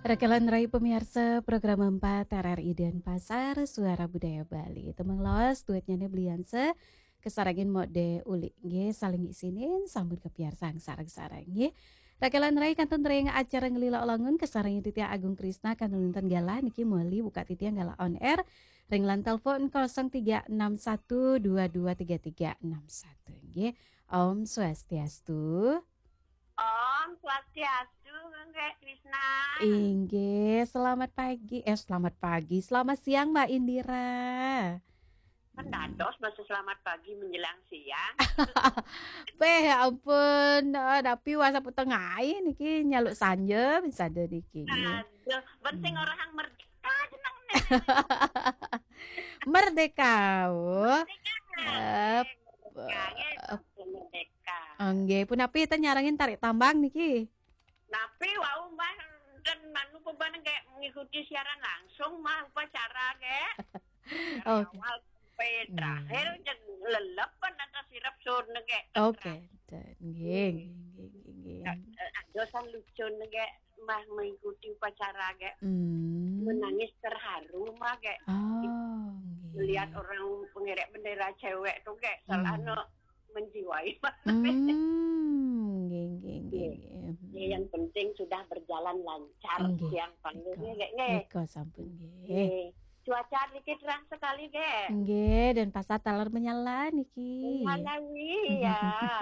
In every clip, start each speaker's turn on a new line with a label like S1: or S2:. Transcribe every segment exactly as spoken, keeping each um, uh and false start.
S1: Rekalan Rai pemirsa program empat R R I Denpasar Suara Budaya Bali. Temeng los duetnya belianse kesarangin mode ulik nge saling isinin sambut ke piar sang sarang-sarang nge. Rekalan Rai kantun ring acara ngelila olangun kesarangin Titia Agung Krisna kanuluntan galah niki muali buka Titia galah on air. Ringlan telepon nol tiga enam satu dua dua tiga tiga enam satu nge. Om Swastiastu.
S2: Om Swastiastu, Kak Krisna.
S1: Inge, selamat pagi. Eh, selamat pagi. Selamat siang, Mbak Indira.
S2: Mendados masih selamat pagi menjelang siang.
S1: Beh, ya ampun. Uh, tapi wasa tengah ini ki nyaluk sanja bisa ada niki.
S2: Aduh, penting hmm. orang yang merdeka jeneng
S1: Merdeka. Oh.
S2: Merdeka. Merdeka.
S1: Nggih, pun api teh nyarangin tarik tambang niki.
S2: Napi wau mah dan manu peban kayak mengikuti siaran langsung mah upacara kayak.
S1: Oh.
S2: Awal sampai terakhir jeung lelepan atas sirap surna kayak.
S1: Oke. Nggih, nggih, nggih.
S2: Dosan lucu kayak mah mengikuti upacara kayak.
S1: Hmm.
S2: Menangis terharu mah kayak.
S1: Oh,
S2: melihat orang pengerek bendera cewek tuh kayak hmm. salah no menjiwai.
S1: Hmm, geng, geng, geng.
S2: Yang penting sudah berjalan lancar yang panggilnya kayak nge.
S1: Eko sampun nge.
S2: Cuaca dikit terang sekali ge.
S1: Nge, dan pasar talar menyala niki.
S2: Menyalawi ya.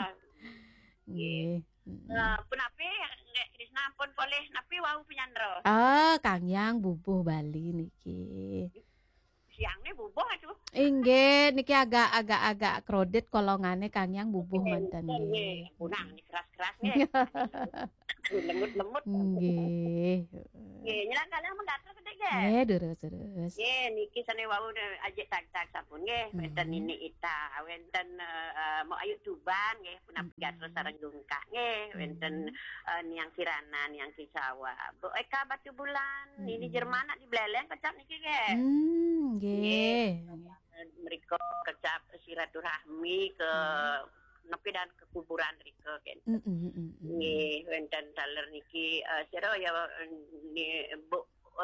S1: Nge.
S2: Nah, penapi nggak Krisna pun boleh napi wau penyandro.
S1: Ah, Kang Yang bubuh Bali niki.
S2: Siangnya bubuh itu.
S1: Inge, niki agak-agak agak kredit kolongannya Kang Yang bubuh mantan
S2: nggih. Punang nih keras-keras nggih. Lemut-lemut.
S1: Nggih.
S2: Nggih, nyelang kalian menggatel gede ge.
S1: Nggih, terus-terus.
S2: Nggih, niki sane wau ajek tag-tag sampun nggih. Wenten ini ita, wenten mau ayu tuban nggih, punapa gatel sareng dungkah nggih. Wenten niang Kirana, niang Kisawa. Bu Eka Batu Bulan, ini Jerman di Beleleng kecap niki ge.
S1: Hmm, nggih.
S2: Mereka kecap silaturahmi ke nepi dan ke kuburan rika kan. Nggih, wenten taler niki sira ya ni Bu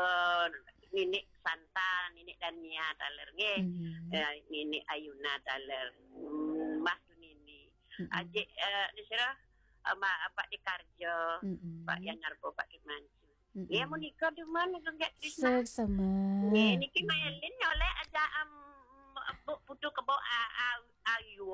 S2: Nini Santa, Nini Dania taler nggih. Nini Ayuna taler. Mas Nini. Aje sira Pak Dikarjo, Pak Yanarko, Pak Kimancu. Ya mau nikah di mana enggak Krisna?
S1: Sama.
S2: Nggih niki Maelin oleh aja Bu putu kebo ayu.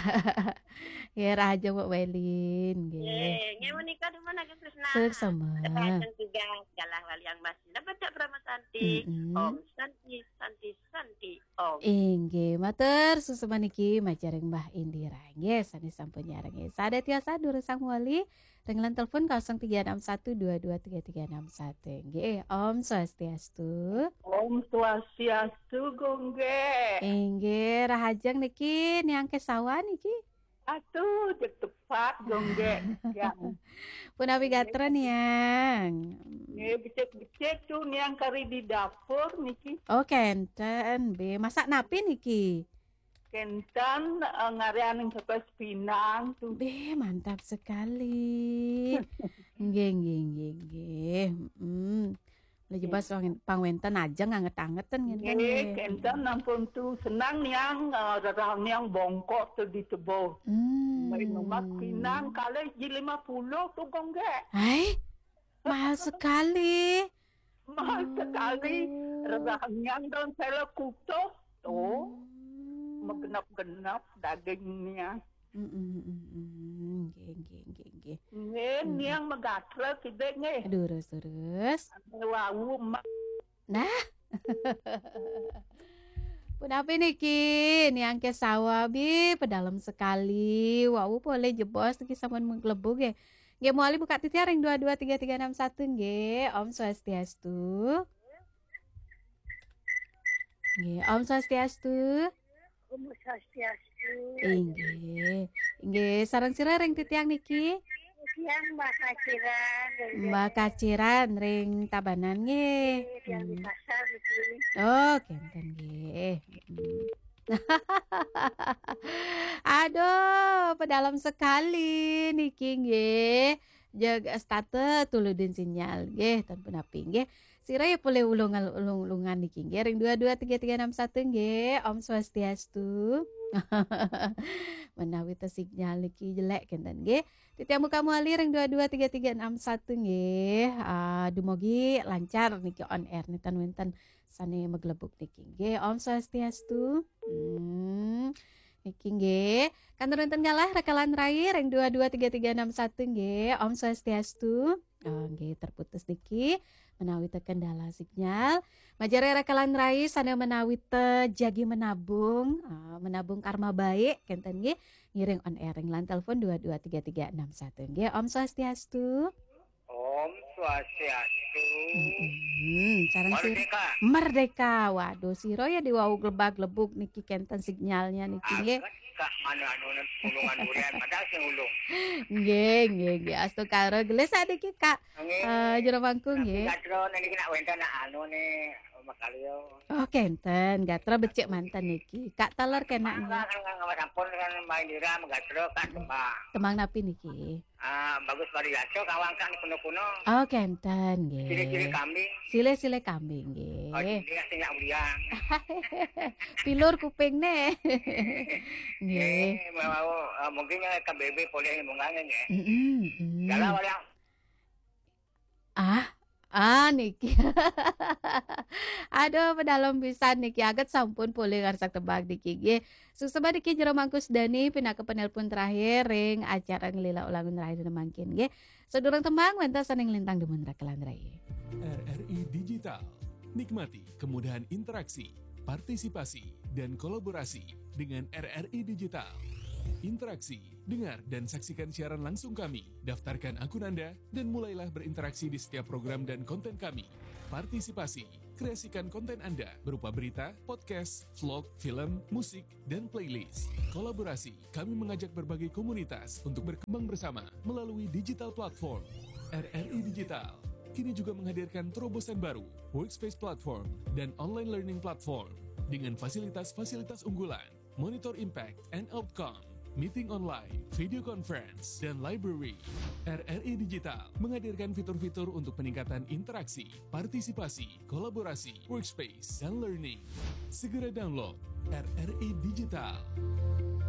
S1: Ya raja Mbak Welin nggih.
S2: Nggih, nggih menikah di mana Kak Krisna?
S1: Sama.
S2: Dan juga galah wali yang masih dapat Brahma Santi. Om Santi Santi Santi Om.
S1: Inggih, matur susuma niki majareng Mbah Indira. Nggih, sanes sampun nyareng. Sada tiasa durusang wali renglan telepon nol tiga enam satu dua dua tiga tiga enam satu. Nggih, Om Swastiastu.
S3: Om Swastiastu gongge.
S1: Inggih, rahajeng niki niang kesawan niki.
S3: Atuh, tepat gongge. Ya.
S1: Punawi gatren yang.
S3: Nggih, becek-becek tuh niang kari di dapur niki.
S1: Oh, kenten. Be, masak napi niki?
S3: Kentan uh, ngareaning kepas pinang tuh.
S1: Be, mantap sekali. Nggih, nggih, nggih, nggih. Hmm. Lagi bas pangwenten aja nganget-angetan ngene.
S3: Nggih, kentan nampun tuh senang niang uh, rarang niang bongkok tuh di tebo.
S1: Hmm.
S3: Mai nomak pinang kali ji lima puluh tuh gongge.
S1: Hai. Mahal sekali.
S3: Mahal sekali. Rarang niang dan sela kuto tuh. Menggenap-genap dagingnya.
S1: Mm nggih nggih nggih nggih.
S3: Nggih, niang megatre kide nggih.
S1: Terus terus.
S3: Wau.
S1: Nah. Pun apa niki? Niang ke sawah bi pedalam sekali. Wau boleh jebos iki sampun mengklebu nggih. Nggih moali buka titiaring dua dua tiga tiga enam satu nggih. Om Swastiastu. Nggih, Om Swastiastu.
S2: Om Swastiastu.
S1: Inggih. Inggih, sareng sira ring titiang niki.
S2: Siang Mbak Kaciran.
S1: Mbak Kaciran ring Tabanan nggih.
S2: Yang di pasar iki.
S1: Oh, kenten nggih. Aduh, pedalam sekali niki nggih. jag state tuludin sinyal nggih ten punapi nggih. Sira ya boleh ulung-ulungan niki nggih ring dua dua tiga tiga enam satu nggih. Om Swastiastu. Menawi teh sinyal niki jelek kenten nggih. Titiamu kamu ali ring dua dua tiga tiga enam satu nggih. Uh, dumugi lancar niki on air nitan wenten sane meglebuk niki nggih. Om Swastiastu. Hmm. Niki nggih. Kantor wonten galah rekalan rai ring dua dua tiga tiga enam satu nggih. Om Swastiastu. Oh nggih terputus niki menawi teu kendala sinyal. Majare rekalan rai sana menawi teu jagi menabung, uh, menabung karma baik kenten nggih. Ngiring on air ring lan telepon dua dua tiga tiga enam satu nggih. Om Swastiastu.
S4: Om Swastiastu.
S1: Hmm,
S4: Merdeka.
S1: Merdeka. Waduh, siro ya diwau glebak-glebuk niki kenten sinyalnya niki nggih.
S4: Kak mana anu ulungan durian padahal sing ulung.
S1: Nggih, nggih, nggih. Astu karo gelis niki Kak. Eh jero mangkung nggih.
S4: Gatro niki nak wenten anu ne makalio.
S1: Oh, kenten, gatro becik manten niki. Kak teler kena nggih.
S4: Kan kan sampun kan main dira gatro kan tembang.
S1: Temang napi niki?
S4: Ah, bagus variaso kawang kan kuno-kuno.
S1: Oh, kenten nggih.
S4: Ciri-ciri kambing.
S1: Sile-sile kambing nggih.
S4: Oh, dia sing nak uliang.
S1: Pilur kupingne. Nggih.
S4: Eh, mau mungkin yang K B B boleh ngomongane nggih.
S1: Heeh.
S4: Dalah wala.
S1: Ah, ah niki. Aduh, pedalem pisan niki aget sampun pulih ngarsak tebak niki nggih. Suseba niki jero mangkus Dani pindah ke penelpon terakhir ring acara ngelila ulangun terakhir mangkin nggih. Sedurung tembang wenten saning lintang demen rekalan rai.
S5: R R I Digital. Nikmati kemudahan interaksi, partisipasi, dan kolaborasi dengan R R I Digital. Interaksi, dengar dan saksikan siaran langsung kami. Daftarkan akun Anda dan mulailah berinteraksi di setiap program dan konten kami. Partisipasi, kreasikan konten Anda berupa berita, podcast, vlog, film, musik, dan playlist. Kolaborasi, kami mengajak berbagai komunitas untuk berkembang bersama melalui digital platform. R R I Digital kini juga menghadirkan terobosan baru, workspace platform, dan online learning platform dengan fasilitas-fasilitas unggulan, monitor impact and outcome, meeting online, video conference, dan library. R R I Digital menghadirkan fitur-fitur untuk peningkatan interaksi, partisipasi, kolaborasi, workspace, dan learning. Segera download R R I Digital.